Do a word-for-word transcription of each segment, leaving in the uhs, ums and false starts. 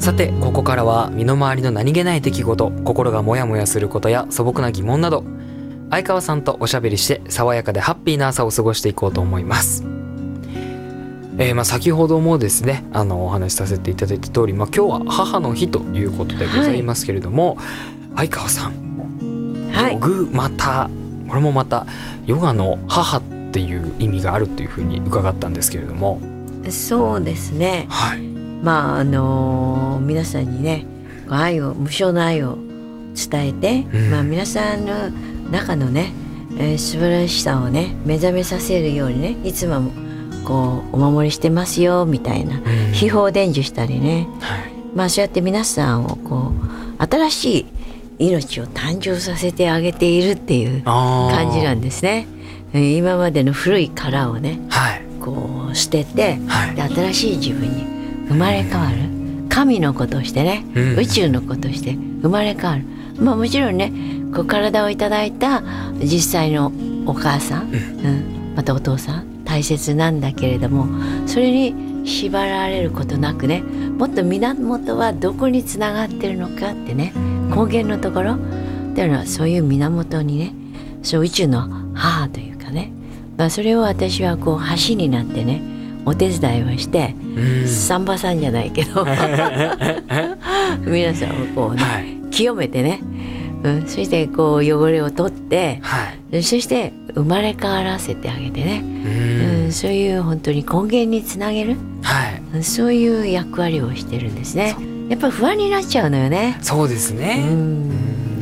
さてここからは身の回りの何気ない出来事、心がモヤモヤすることや素朴な疑問など、相川さんとおしゃべりして爽やかでハッピーな朝を過ごしていこうと思います。えー、まあ先ほどもですねあのお話しさせていただいた通り、まあ、今日は母の日ということでございますけれども、はい、相川さん、 はい、 ヨグまたこれもまたヨガの母っていう意味があるというふうに伺ったんですけれども。 そうですね、 はい、 まああのー、皆さんにね愛を無償の愛を伝えて、うんまあ、皆さんの中のね、えー、素晴らしさをね目覚めさせるようにねいつもこうお守りしてますよみたいな、うん、秘宝を伝授したりね、はい、まあそうやって皆さんをこう新しい命を誕生させてあげているっていう感じなんですね。今までの古い殻をね、はい、こう捨てて、はい、で新しい自分に生まれ変わる、神の子としてね、うん、宇宙の子として生まれ変わる、まあ、もちろんねこう体をいただいた実際のお母さん、うんうん、またお父さん大切なんだけれども、それに縛られることなくね、もっと源はどこにつながってるのかってね、根源のところっていうのはそういう源にね、そう宇宙の母というかね、まあ、それを私はこう橋になってねお手伝いをして、うん、サンバさんじゃないけど皆さんをこうね、はい、清めてね、うん、そしてこう汚れを取って、はい、そして生まれ変わらせてあげてね、うんうん、そういう本当に根源につなげる、はい、そういう役割をしてるんですね。やっぱり不安になっちゃうのよね。 そうですね、うん、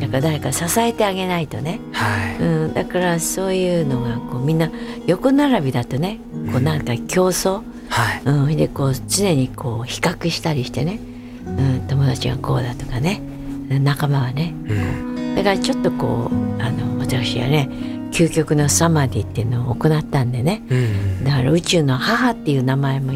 だから誰か支えてあげないとね、はいうん、だからそういうのがこうみんな横並びだとね、こうなんか競争、はいうん、でこう常にこう比較したりしてね、うん、友達がこうだとかね、仲間はね、うん、だからちょっとこうあの私はね究極のサマディっていうのを行ったんでね、うん、だから宇宙の母っていう名前も